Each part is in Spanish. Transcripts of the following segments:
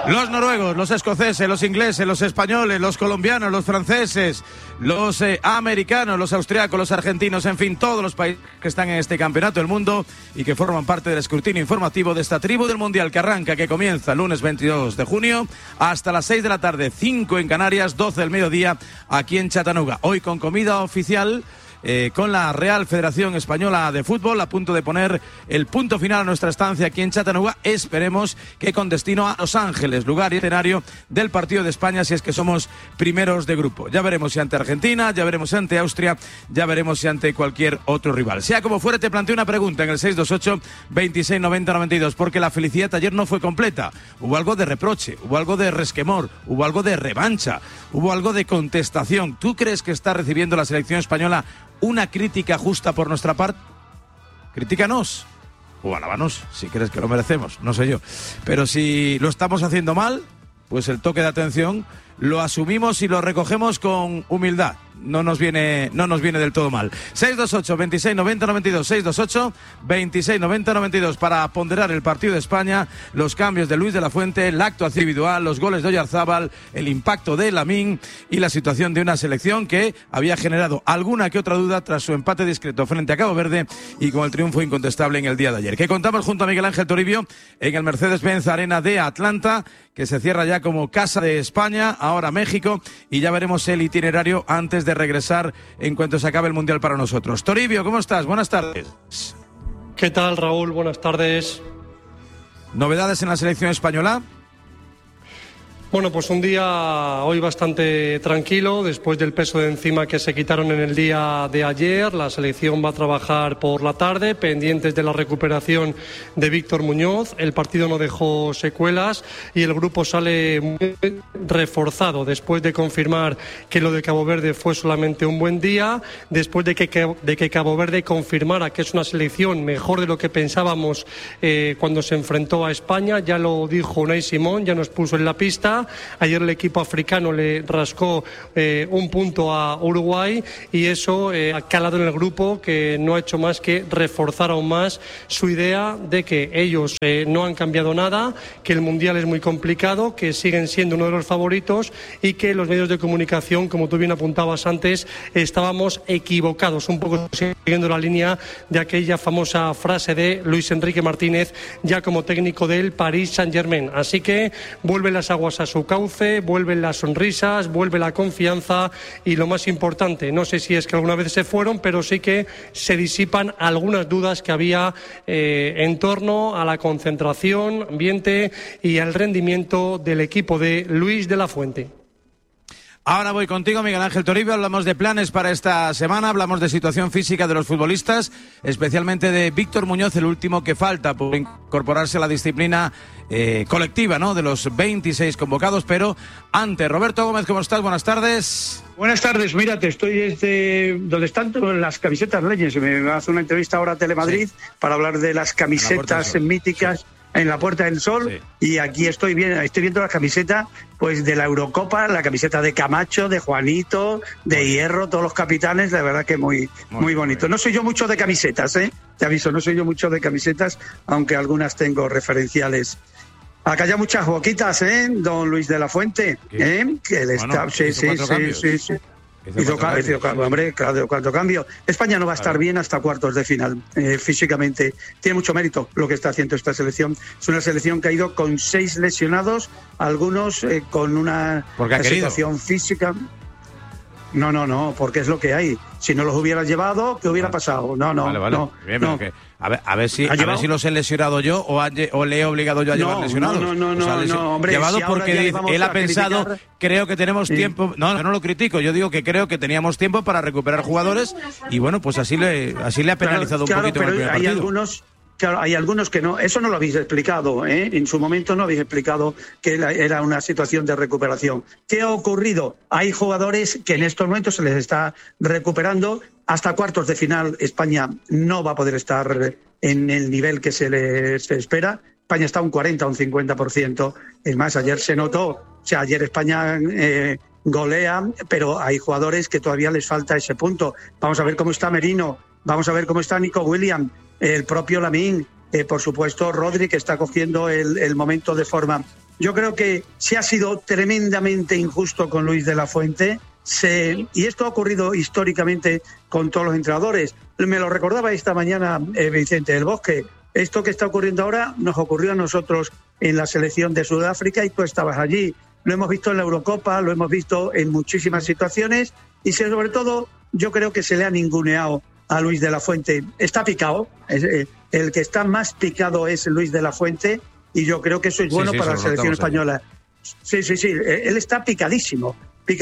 Los noruegos, los escoceses, los ingleses, los españoles, los colombianos, los franceses, los americanos, los austriacos, los argentinos, en fin, todos los países que están en este campeonato del mundo y que forman parte del escrutinio informativo de esta tribu del Mundial que arranca, que comienza el lunes 22 de junio hasta las 6 de la tarde, 5 en Canarias, 12 del mediodía aquí en Chattanooga. Hoy con comida oficial. Con la Real Federación Española de Fútbol a punto de poner el punto final a nuestra estancia aquí en Chattanooga, esperemos que con destino a Los Ángeles, lugar y escenario del partido de España si es que somos primeros de grupo. Ya veremos si ante Argentina, ya veremos si ante Austria, ya veremos si ante cualquier otro rival. Sea como fuere, te planteo una pregunta en el 628-2690-92, porque la felicidad ayer no fue completa. Hubo algo de reproche, hubo algo de resquemor, hubo algo de revancha, hubo algo de contestación. ¿Tú crees que está recibiendo la selección española una crítica justa por nuestra parte? Critícanos o alábanos si crees que lo merecemos, no sé yo. Pero si lo estamos haciendo mal, pues el toque de atención lo asumimos y lo recogemos con humildad. No nos viene del todo mal. 628-2690-92, 628-2690-92 para ponderar el partido de España, los cambios de Luis de la Fuente, la actuación individual, los goles de Oyarzábal, el impacto de Lamine y la situación de una selección que había generado alguna que otra duda tras su empate discreto frente a Cabo Verde y con el triunfo incontestable en el día de ayer. Que contamos junto a Miguel Ángel Toribio en el Mercedes-Benz Arena de Atlanta, que se cierra ya como Casa de España, ahora México, y ya veremos el itinerario antes de regresar en cuanto se acabe el Mundial para nosotros. Toribio, ¿cómo estás? Buenas tardes. ¿Qué tal, Raúl? Buenas tardes. ¿Novedades en la selección española? Bueno, pues un día hoy bastante tranquilo, después del peso de encima que se quitaron en el día de ayer. La selección va a trabajar por la tarde, pendientes de la recuperación de Víctor Muñoz. El partido no dejó secuelas y el grupo sale muy reforzado después de confirmar que lo de Cabo Verde fue solamente un buen día, después de que Cabo Verde confirmara que es una selección mejor de lo que pensábamos cuando se enfrentó a España. Ya lo dijo Unai Simón, ya nos puso en la pista. Ayer el equipo africano le rascó un punto a Uruguay y eso ha calado en el grupo, que no ha hecho más que reforzar aún más su idea de que ellos no han cambiado nada, que el Mundial es muy complicado, que siguen siendo uno de los favoritos y que los medios de comunicación, como tú bien apuntabas antes, estábamos equivocados, un poco siguiendo la línea de aquella famosa frase de Luis Enrique Martínez, ya como técnico del Paris Saint-Germain. Así que vuelven las aguas a su cauce, vuelven las sonrisas, vuelve la confianza y lo más importante, no sé si es que alguna vez se fueron, pero sí que se disipan algunas dudas que había en torno a la concentración, ambiente y al rendimiento del equipo de Luis de la Fuente. Ahora voy contigo, Miguel Ángel Toribio. Hablamos de planes para esta semana, hablamos de situación física de los futbolistas, especialmente de Víctor Muñoz, el último que falta por incorporarse a la disciplina colectiva, ¿no?, de los 26 convocados. Pero antes, Roberto Gómez, ¿cómo estás? Buenas tardes. Buenas tardes, mira, te estoy desde donde están las camisetas Leyes. Me hace una entrevista ahora a Telemadrid, sí, para hablar de las camisetas míticas. Sí. En la Puerta del Sol, sí. Y aquí estoy viendo la camiseta pues de la Eurocopa, la camiseta de Camacho, de Juanito, de Hierro, todos los capitanes, la verdad que muy bonito. No soy yo mucho de camisetas, te aviso, no soy yo mucho de camisetas, aunque algunas tengo referenciales. Acá hay muchas boquitas, don Luis de la Fuente, que él está... Sí. Hizo cuarto cambio. España no va a estar bien hasta cuartos de final, físicamente. Tiene mucho mérito lo que está haciendo esta selección. Es una selección que ha ido con 6 lesionados, algunos con una situación física. No, porque es lo que hay. Si no los hubieras llevado, ¿qué hubiera pasado? No. Bien, no. A ver si los he lesionado yo o le he obligado yo a llevar lesionados. No, hombre. Llevado si porque él ha pensado, creo que tenemos tiempo. No lo critico. Yo digo que creo que teníamos tiempo para recuperar jugadores y bueno, pues así le ha penalizado un poquito en el primer partido. Claro, hay algunos que no, eso no lo habéis explicado, en su momento no habéis explicado que era una situación de recuperación. ¿Qué ha ocurrido? Hay jugadores que en estos momentos se les está recuperando. Hasta cuartos de final España no va a poder estar en el nivel que se les espera. España está un 40 o un 50%. Es más, ayer se notó, ayer España golea, pero hay jugadores que todavía les falta ese punto. Vamos a ver cómo está Merino, vamos a ver cómo está Nico Williams, el propio Lamine, por supuesto Rodri, que está cogiendo el momento de forma. Yo creo que se ha sido tremendamente injusto con Luis de la Fuente. Y esto ha ocurrido históricamente con todos los entrenadores. Me lo recordaba esta mañana Vicente del Bosque. Esto que está ocurriendo ahora nos ocurrió a nosotros en la selección de Sudáfrica y tú estabas allí. Lo hemos visto en la Eurocopa, lo hemos visto en muchísimas situaciones y sobre todo yo creo que se le ha ninguneado a Luis de la Fuente. Está picado, el que está más picado es Luis de la Fuente y yo creo que eso es bueno para la selección española. Sí, él está picadísimo.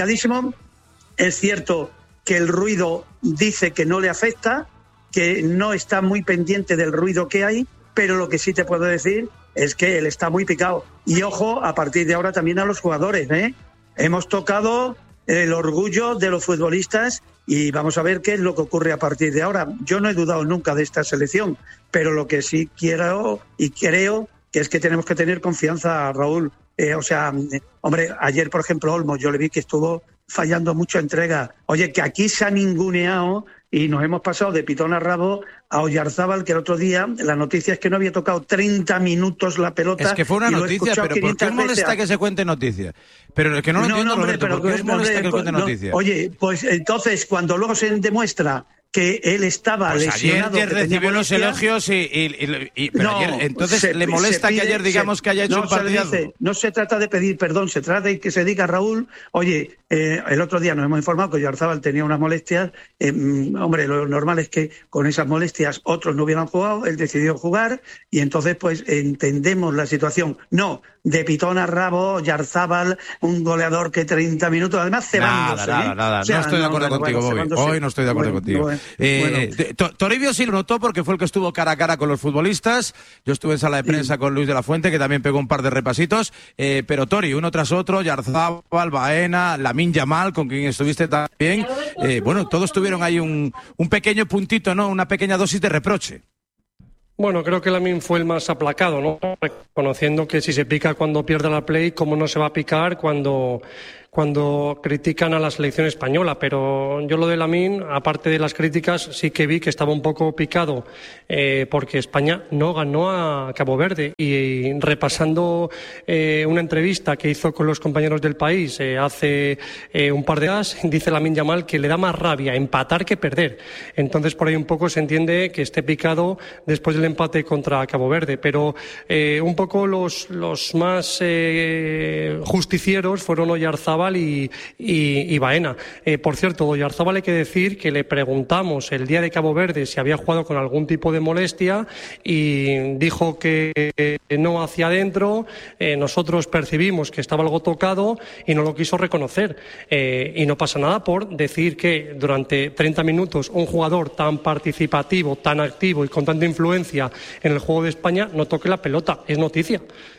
Es cierto que el ruido dice que no le afecta, que no está muy pendiente del ruido que hay, pero lo que sí te puedo decir es que él está muy picado. Y ojo, a partir de ahora también a los jugadores, ¿eh? Hemos tocado el orgullo de los futbolistas y vamos a ver qué es lo que ocurre a partir de ahora. Yo no he dudado nunca de esta selección, pero lo que sí quiero y creo que es que tenemos que tener confianza, Raúl. Hombre, ayer, por ejemplo, Olmo, yo le vi que estuvo fallando mucha entrega. Oye, que aquí se ha ninguneado y nos hemos pasado de pitón a rabo a Oyarzábal, que el otro día la noticia es que no había tocado 30 minutos la pelota. Es que fue una noticia, pero ¿por qué os molesta que se cuente noticia? Pero es que no lo entiendo, Roberto, ¿por qué os molesta que cuente noticia? Oye, pues entonces, cuando luego se demuestra que él estaba lesionado... Ayer recibió los elogios pero ayer, entonces le molesta que ayer digamos que haya hecho un partidazo. No se trata de pedir perdón, se trata de que se diga, Raúl, oye, el otro día nos hemos informado que Oyarzábal tenía unas molestias, hombre, lo normal es que con esas molestias otros no hubieran jugado, él decidió jugar y entonces pues entendemos la situación. No, de pitón a rabo, Oyarzábal, un goleador que 30 minutos, además cebándose. Nada, o sea, no estoy de acuerdo contigo, Bobby. Hoy no estoy de acuerdo contigo. Toribio sí lo notó porque fue el que estuvo cara a cara con los futbolistas. Yo estuve en sala de prensa con Luis de la Fuente, que también pegó un par de repasitos, pero Tori, uno tras otro, Oyarzábal, Baena, Lamine Yamal, con quien estuviste también, todos tuvieron ahí un pequeño puntito, ¿no? Una pequeña dosis de reproche. Bueno, creo que Lamine fue el más aplacado, ¿no? Reconociendo que si se pica cuando pierde la play, ¿cómo no se va a picar cuando critican a la selección española? Pero yo lo de Lamine, aparte de las críticas, sí que vi que estaba un poco picado porque España no ganó a Cabo Verde. Y repasando una entrevista que hizo con los compañeros del País hace un par de días, dice Lamine Yamal que le da más rabia empatar que perder. Entonces por ahí un poco se entiende que esté picado después del empate contra Cabo Verde. Pero un poco los más justicieros fueron Oyarzábal y Baena. Por cierto, Oyarzábal hay que decir que le preguntamos el día de Cabo Verde si había jugado con algún tipo de molestia y dijo que no hacia adentro. Nosotros percibimos que estaba algo tocado y no lo quiso reconocer. Y no pasa nada por decir que durante 30 minutos un jugador tan participativo, tan activo y con tanta influencia en el juego de España no toque la pelota. Es noticia.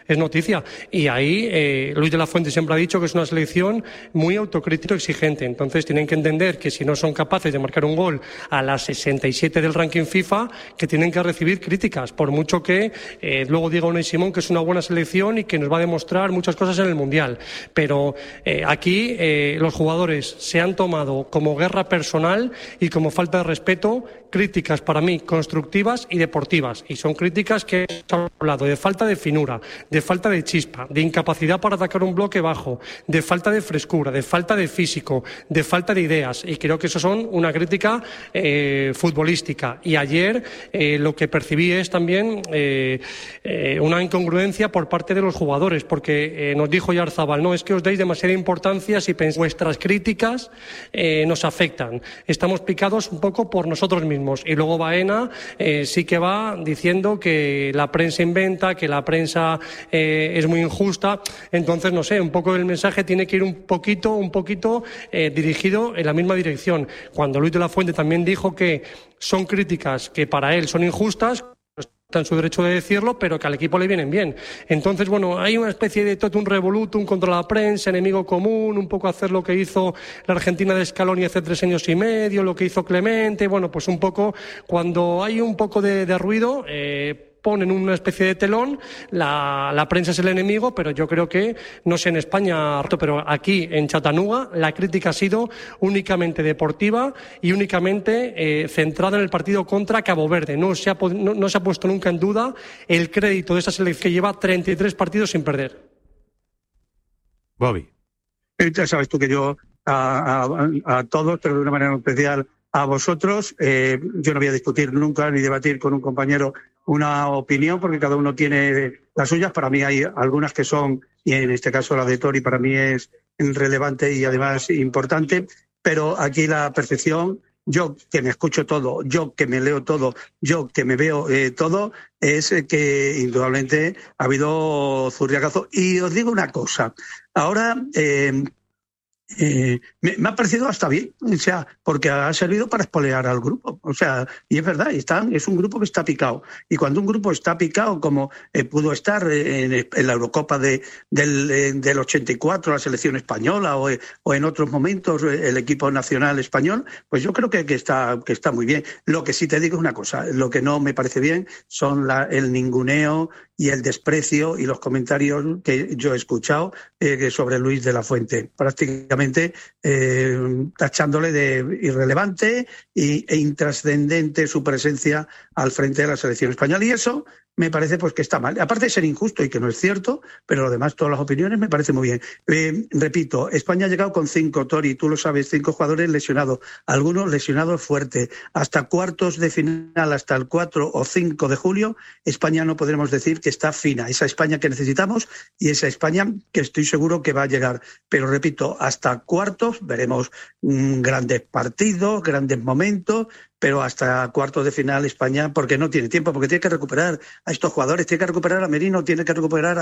Y ahí Luis de la Fuente siempre ha dicho que es una selección muy autocrítico exigente. Entonces tienen que entender que si no son capaces de marcar un gol a las 67 del ranking FIFA, que tienen que recibir críticas, por mucho que luego diga Unai Simón que es una buena selección y que nos va a demostrar muchas cosas en el Mundial. Pero aquí los jugadores se han tomado como guerra personal y como falta de respeto críticas para mí constructivas y deportivas. Y son críticas que hemos hablado de falta de finura, de falta de chispa, de incapacidad para atacar un bloque bajo, de falta de frescura, de falta de físico, de falta de ideas. Y creo que eso son una crítica futbolística. Y ayer lo que percibí es también una incongruencia por parte de los jugadores, porque nos dijo Oyarzábal, no, es que os dais demasiada importancia si pensáis vuestras críticas nos afectan. Estamos picados un poco por nosotros mismos. Y luego Baena sí que va diciendo que la prensa inventa, que la prensa es muy injusta. Entonces, no sé, un poco el mensaje tiene que ir un poquito dirigido en la misma dirección. Cuando Luis de la Fuente también dijo que son críticas que para él son injustas, está en su derecho de decirlo, pero que al equipo le vienen bien. Entonces, bueno, hay una especie de totum revolutum contra la prensa, enemigo común, un poco hacer lo que hizo la Argentina de Scaloni hace 3 años y medio, lo que hizo Clemente. Bueno, pues un poco, cuando hay un poco de ruido, ponen una especie de telón, la prensa es el enemigo, pero yo creo que, no sé en España, pero aquí en Chattanooga la crítica ha sido únicamente deportiva y únicamente centrada en el partido contra Cabo Verde. No se ha puesto nunca en duda el crédito de esa selección que lleva 33 partidos sin perder. Bobby. Ya sabes tú que yo a todos, pero de una manera especial a vosotros, yo no voy a discutir nunca ni debatir con un compañero una opinión, porque cada uno tiene las suyas. Para mí hay algunas que son, y en este caso la de Tori para mí es relevante y además importante, pero aquí la percepción, yo que me escucho todo, yo que me leo todo, yo que me veo todo, es que indudablemente ha habido zurriagazo. Y os digo una cosa, ahora me ha parecido hasta bien, o sea, porque ha servido para espolear al grupo, o sea, y es verdad, es un grupo que está picado, y cuando un grupo está picado, como pudo estar en la Eurocopa del 84, la selección española, o en otros momentos el equipo nacional español, pues yo creo que está muy bien. Lo que sí te digo es una cosa, lo que no me parece bien son el ninguneo y el desprecio y los comentarios que yo he escuchado sobre Luis de la Fuente, prácticamente tachándole de irrelevante e intrascendente su presencia al frente de la selección española, y eso me parece pues que está mal. Aparte de ser injusto y que no es cierto, pero lo demás, todas las opiniones me parece muy bien. Repito, España ha llegado con 5, Tori, tú lo sabes, 5 jugadores lesionados, algunos lesionados fuertes. Hasta cuartos de final, hasta el 4 o 5 de julio, España no podremos decir que está fina. Esa España que necesitamos y esa España que estoy seguro que va a llegar. Pero repito, hasta cuartos veremos grandes partidos, grandes momentos, pero hasta cuartos de final España, porque no tiene tiempo, porque tiene que recuperar a estos jugadores, tiene que recuperar a Merino, tiene que recuperar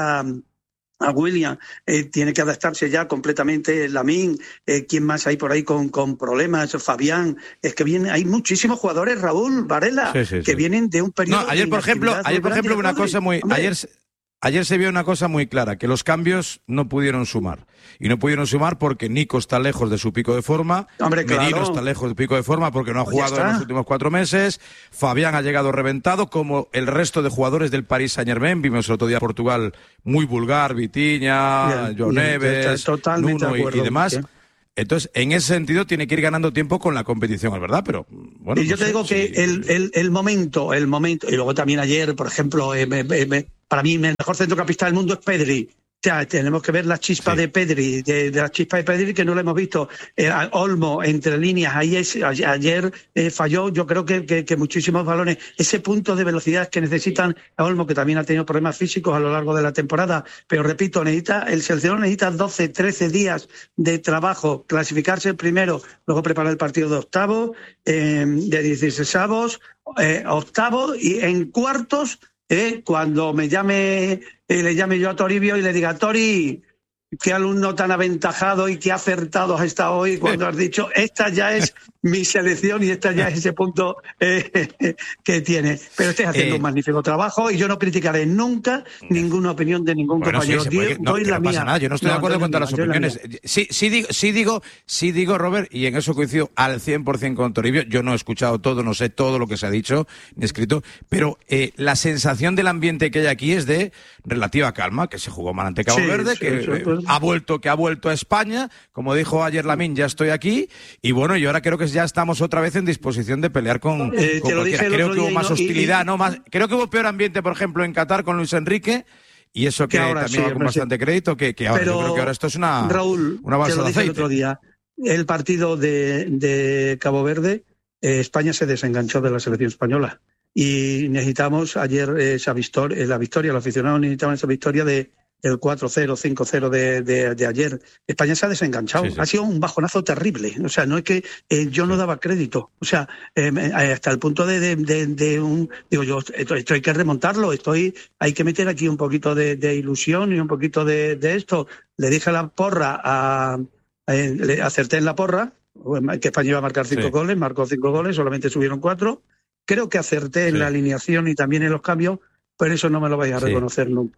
a William, tiene que adaptarse ya completamente Lamine, ¿quién más hay por ahí con problemas? Fabián, es que hay muchísimos jugadores, Raúl, Varela, que vienen de un periodo. No, ayer por ejemplo una cosa muy... Ayer se vio una cosa muy clara, que los cambios no pudieron sumar. Y no pudieron sumar porque Nico está lejos de su pico de forma, Merino está lejos de su pico de forma porque no ha jugado en los últimos 4 meses, Fabián ha llegado reventado, como el resto de jugadores del Paris Saint-Germain. Vimos el otro día Portugal muy vulgar, Vitinha, João Neves, Nuno y demás. Bien. Entonces, en ese sentido, tiene que ir ganando tiempo con la competición, es verdad, pero bueno. Y yo te digo que el momento, y luego también ayer, por ejemplo, para mí el mejor centrocampista del mundo es Pedri. O sea, tenemos que ver la chispa de Pedri, de la chispa de Pedri, que no la hemos visto. Olmo, entre líneas, ayer falló, yo creo que muchísimos balones. Ese punto de velocidad que necesitan a Olmo, que también ha tenido problemas físicos a lo largo de la temporada. Pero repito, el seleccionador necesita 12, 13 días de trabajo, clasificarse primero, luego preparar el partido de octavo, de 16avos, octavo, y en cuartos, cuando le llame yo a Toribio y le diga: Tori, qué alumno tan aventajado y qué acertado has estado hoy cuando has dicho esta ya es mi selección y esta ya es ese punto que tiene. Pero estés haciendo un magnífico trabajo y yo no criticaré nunca ninguna opinión de ningún compañero. No pasa nada, yo no estoy de acuerdo con todas las opiniones. Sí digo, Robert, y en eso coincido al 100% con Toribio. Yo no he escuchado todo, no sé todo lo que se ha dicho ni escrito, pero la sensación del ambiente que hay aquí es de relativa calma, que se jugó mal ante Cabo Verde, ha vuelto a España, como dijo ayer Lamine, ya estoy aquí, y bueno, y ahora creo que ya estamos otra vez en disposición de pelear con cualquiera. Creo que hubo más hostilidad, creo que hubo peor ambiente, por ejemplo, en Qatar con Luis Enrique, y eso que ahora también va con bastante crédito, que ahora. Pero yo creo que ahora esto es una balsa de aceite. El otro día, el partido de Cabo Verde, España se desenganchó de la selección española, y necesitamos ayer la victoria, los aficionados necesitaban esa victoria del 4-0, 5-0 de ayer. España se ha desenganchado. Sí. Ha sido un bajonazo terrible. O sea, no es que yo no daba crédito. O sea, hasta el punto digo yo, esto hay que remontarlo. Hay que meter aquí un poquito de ilusión y un poquito de esto. Le dije a la porra, acerté en la porra, que España iba a marcar 5 goles, marcó 5 goles, solamente subieron 4. Creo que acerté en la alineación y también en los cambios, pero eso no me lo vais a reconocer nunca.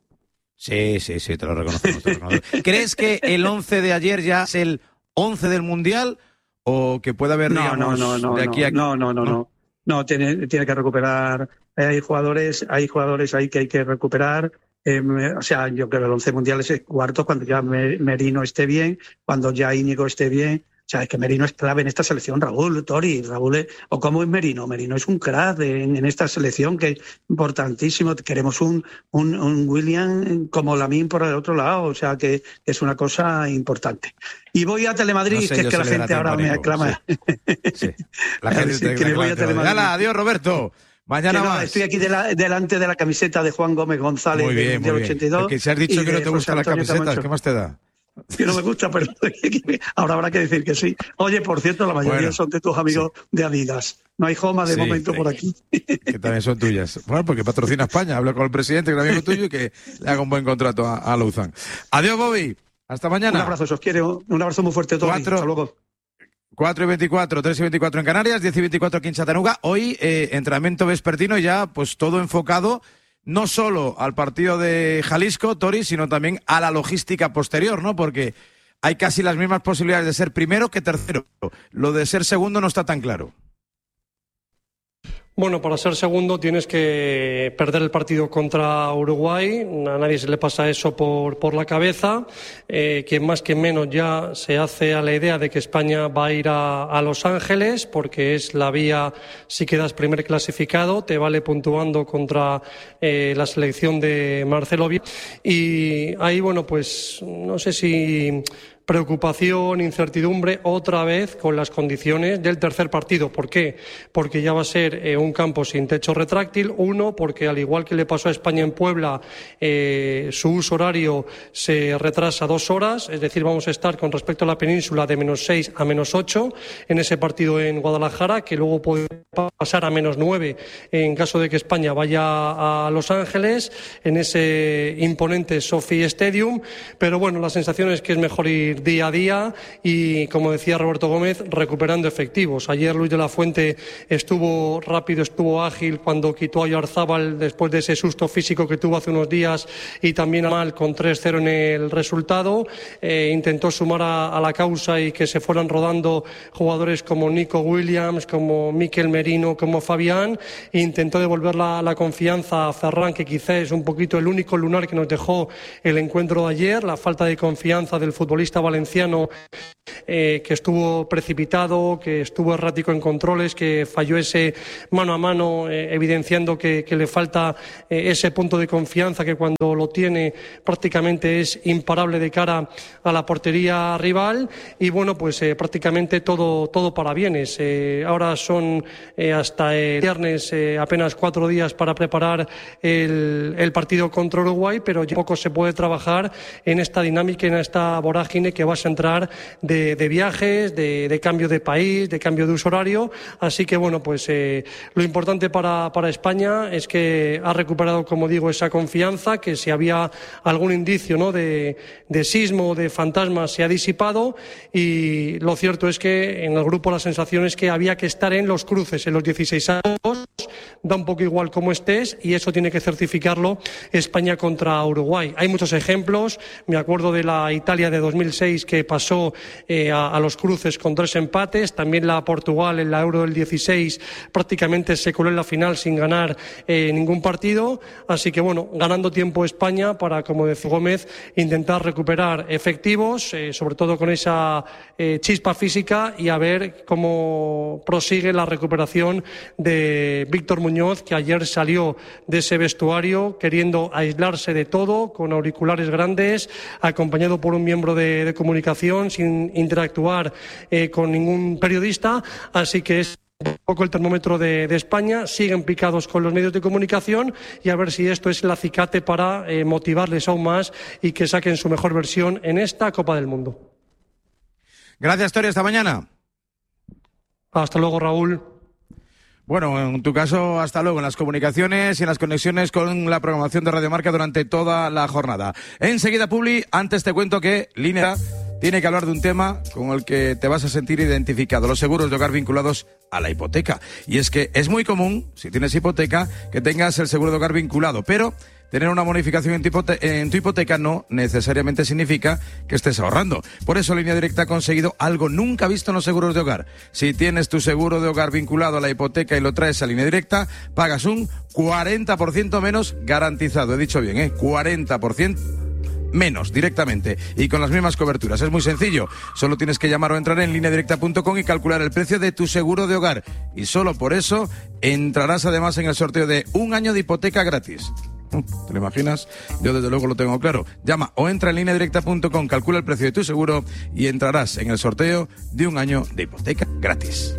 Sí, te lo reconocemos. ¿Crees que el 11 de ayer ya es el 11 del Mundial o que puede haber, de aquí a aquí? No, tiene que recuperar. Hay jugadores ahí que hay que recuperar. O sea, yo creo que el 11 mundial es el cuarto cuando ya Merino esté bien, cuando ya Íñigo esté bien. sea, es que Merino es clave en esta selección, Raúl, Tori, ¿o cómo es Merino? Merino es un crack en esta selección, que es importantísimo. Queremos un William como Lamine por el otro lado, o sea, que es una cosa importante. Y voy a Telemadrid, no sé, que es que la gente ahora me aclama. Sí. La gente te voy a Telemadrid. Hala, adiós, Roberto. Mañana más. Estoy aquí delante de la camiseta de Juan Gómez González, muy bien, del 82. Porque si has dicho que no te gustan las camisetas, ¿qué más te da? Que no me gusta, pero ahora habrá que decir que sí. Oye, por cierto, la mayoría son de tus amigos de Adidas. No hay Joma de momento por aquí. Que también son tuyas. Bueno, porque patrocina España. Hablo con el presidente, que es amigo tuyo, y que le haga un buen contrato a Louzán. Adiós, Bobby. Hasta mañana. Un abrazo, os quiero. Un abrazo muy fuerte a todos. Hasta luego. 4:24, 3:24 en Canarias, 10:24 aquí en Chattanooga. Hoy, entrenamiento vespertino ya, pues todo enfocado no solo al partido de Jalisco, Tori, sino también a la logística posterior, ¿no? Porque hay casi las mismas posibilidades de ser primero que tercero. Lo de ser segundo no está tan claro. Bueno, para ser segundo tienes que perder el partido contra Uruguay. A nadie se le pasa eso por la cabeza. Quien más que menos ya se hace a la idea de que España va a ir a Los Ángeles, porque es la vía, si quedas primer clasificado, te vale puntuando contra la selección de Marcelo Bielsa. Y ahí, bueno, pues no sé si preocupación, incertidumbre otra vez con las condiciones del tercer partido. ¿Por qué? Porque ya va a ser un campo sin techo retráctil. Uno, porque al igual que le pasó a España en Puebla, su uso horario se retrasa 2 horas, es decir, vamos a estar con respecto a la península de -6 a -8 en ese partido en Guadalajara, que luego puede pasar a -9 en caso de que España vaya a Los Ángeles, en ese imponente SoFi Stadium. Pero bueno, la sensación es que es mejor ir día a día y, como decía Roberto Gómez, recuperando efectivos. Ayer Luis de la Fuente estuvo rápido, estuvo ágil cuando quitó a Oyarzábal después de ese susto físico que tuvo hace unos días, y también a Mal con 3-0 en el resultado. Intentó sumar a la causa y que se fueran rodando jugadores como Nico Williams, como Mikel Merino, como Fabián. Intentó devolver la confianza a Ferran, que quizá es un poquito el único lunar que nos dejó el encuentro de ayer, la falta de confianza del futbolista valenciano, que estuvo precipitado, que estuvo errático en controles, que falló ese mano a mano, evidenciando que le falta ese punto de confianza que cuando lo tiene prácticamente es imparable de cara a la portería rival. Y bueno, pues prácticamente todo para bienes. Ahora son hasta el viernes apenas 4 días para preparar el partido contra Uruguay, pero ya poco se puede trabajar en esta dinámica, en esta vorágine que vas a entrar de viajes, de cambio de país, de cambio de uso horario. Así que bueno, pues lo importante para España es que ha recuperado, como digo, esa confianza, que si había algún indicio, ¿no?, de sismo, de fantasma, se ha disipado. Y lo cierto es que en el grupo la sensación es que había que estar en los cruces, en los 16 años, da un poco igual cómo estés, y eso tiene que certificarlo España contra Uruguay. Hay muchos ejemplos, me acuerdo de la Italia de 2006 que pasó a los cruces con 3 empates, también la Portugal en la Euro del 16 prácticamente se coló en la final sin ganar ningún partido. Así que bueno, ganando tiempo España para, como decía Gómez, intentar recuperar efectivos, sobre todo con esa chispa física, y a ver cómo prosigue la recuperación de Víctor Muñoz, que ayer salió de ese vestuario queriendo aislarse de todo, con auriculares grandes, acompañado por un miembro de comunicación, sin interactuar con ningún periodista. Así que es un poco el termómetro de España. Siguen picados con los medios de comunicación, y a ver si esto es el acicate para motivarles aún más y que saquen su mejor versión en esta Copa del Mundo. Gracias, Tori, hasta mañana. Hasta luego, Raúl. Bueno, en tu caso, hasta luego en las comunicaciones y en las conexiones con la programación de Radio Marca durante toda la jornada. Enseguida, Publi, antes te cuento que Línea tiene que hablar de un tema con el que te vas a sentir identificado: los seguros de hogar vinculados a la hipoteca. Y es que es muy común, si tienes hipoteca, que tengas el seguro de hogar vinculado, pero tener una bonificación en tu hipoteca no necesariamente significa que estés ahorrando. Por eso Línea Directa ha conseguido algo nunca visto en los seguros de hogar. Si tienes tu seguro de hogar vinculado a la hipoteca y lo traes a Línea Directa, pagas un 40% menos garantizado. He dicho bien, 40% menos directamente y con las mismas coberturas. Es muy sencillo, solo tienes que llamar o entrar en lineadirecta.com y calcular el precio de tu seguro de hogar. Y solo por eso entrarás además en el sorteo de 1 año de hipoteca gratis. ¿Te lo imaginas? Yo desde luego lo tengo claro. Llama o entra en lineadirecta.com, calcula el precio de tu seguro y entrarás en el sorteo de 1 año de hipoteca gratis.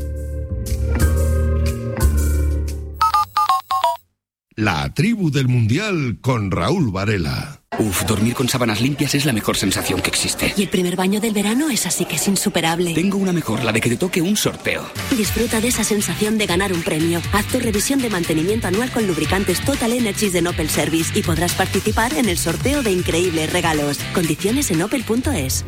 La tribu del Mundial con Raúl Varela. Dormir con sábanas limpias es la mejor sensación que existe. Y el primer baño del verano es así que es insuperable. Tengo una mejor, la de que te toque un sorteo. Disfruta de esa sensación de ganar un premio. Haz tu revisión de mantenimiento anual con lubricantes Total Energies de Opel Service y podrás participar en el sorteo de increíbles regalos. Condiciones en opel.es.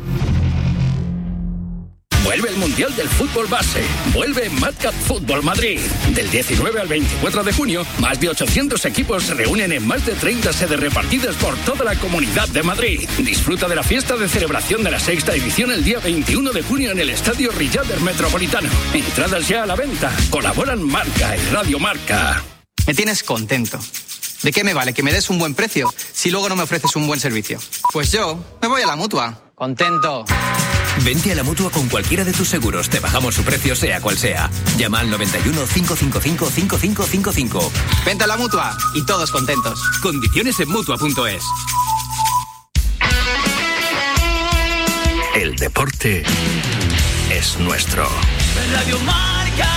Vuelve el Mundial del Fútbol Base. Vuelve Madcap Fútbol Madrid. Del 19 al 24 de junio, más de 800 equipos se reúnen en más de 30 sedes repartidas por toda la Comunidad de Madrid. Disfruta de la fiesta de celebración de la 6ª edición el día 21 de junio en el Estadio Rillader Metropolitano. Entradas ya a la venta. Colaboran Marca y Radio Marca. Me tienes contento. ¿De qué me vale que me des un buen precio si luego no me ofreces un buen servicio? Pues yo me voy a la Mutua. Contento. Vente a la Mutua con cualquiera de tus seguros. Te bajamos su precio sea cual sea. Llama al 91 555 5555. Vente a la Mutua y todos contentos. Condiciones en Mutua.es. El deporte es nuestro. Radio Marca.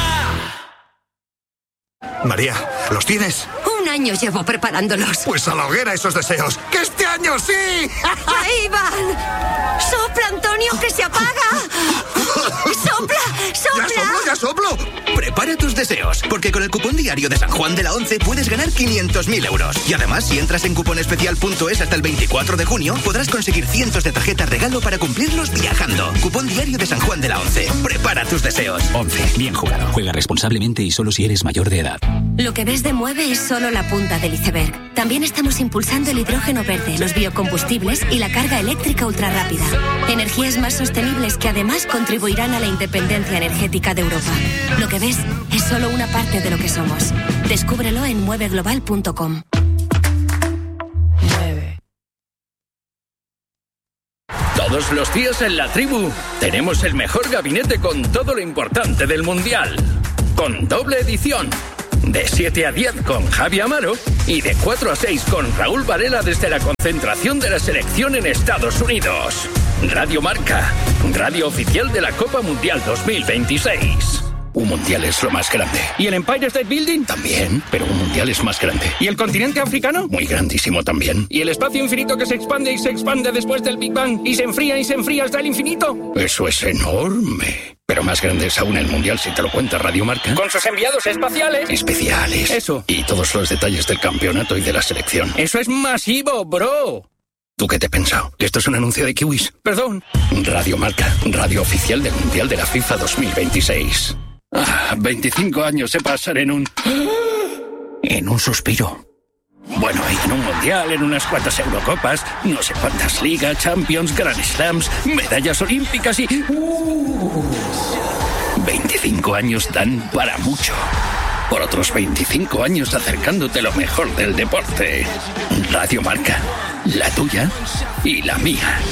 María, ¿los tienes? 1 año llevo preparándolos. Pues a la hoguera esos deseos. ¡Que este año sí! ¡Ahí van! ¡Sopla, Antonio, que se apaga! ¡Sopla, sopla! ¡Ya soplo! Prepara tus deseos, porque con el cupón diario de San Juan de la 11 puedes ganar 500.000 euros. Y además, si entras en cuponespecial.es hasta el 24 de junio, podrás conseguir cientos de tarjetas regalo para cumplirlos viajando. Cupón diario de San Juan de la 11. Prepara tus deseos. 11. Bien jugado. Juega responsablemente y solo si eres mayor de edad. Lo que ves de Mueve es solo la punta del iceberg. También estamos impulsando el hidrógeno verde, los biocombustibles y la carga eléctrica ultrarrápida. Energías más sostenibles que además contribuirán a la independencia energética de Europa. Lo que ves es solo una parte de lo que somos. Descúbrelo en mueveglobal.com. Todos los días en la tribu tenemos el mejor gabinete con todo lo importante del Mundial. Con doble edición. De 7 a 10 con Javi Amaro y de 4 a 6 con Raúl Varela desde la concentración de la selección en Estados Unidos. Radio Marca, radio oficial de la Copa Mundial 2026. Un mundial es lo más grande. ¿Y el Empire State Building? También, pero un mundial es más grande. ¿Y el continente africano? Muy grandísimo también. ¿Y el espacio infinito que se expande y se expande después del Big Bang y se enfría hasta el infinito? Eso es enorme. Pero más grande es aún el mundial si te lo cuenta Radio Marca. Con sus enviados espaciales. Especiales. Eso. Y todos los detalles del campeonato y de la selección. Eso es masivo, bro. ¿Tú qué te has pensado? ¿Que esto es un anuncio de kiwis? Perdón. Radio Marca, radio oficial del Mundial de la FIFA 2026. 25 años se pasan en un suspiro. Bueno, y en un mundial, en unas cuantas Eurocopas, no sé cuántas ligas, Champions, Grand Slams, medallas olímpicas y... 25 años dan para mucho. Por otros 25 años acercándote lo mejor del deporte. Radio Marca, la tuya y la mía.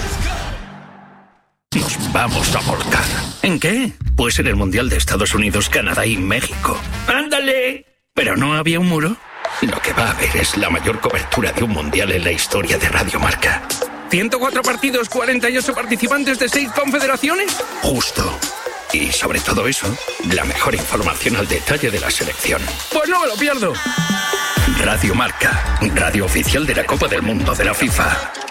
Nos vamos a volcar. ¿En qué? Pues en el Mundial de Estados Unidos, Canadá y México. ¡Ándale! ¿Pero no había un muro? Lo que va a haber es la mayor cobertura de un mundial en la historia de Radio Marca. 104 partidos, 48 participantes de 6 confederaciones. Justo. Y sobre todo eso, la mejor información al detalle de la selección. Pues no me lo pierdo. Radio Marca, radio oficial de la Copa del Mundo de la FIFA.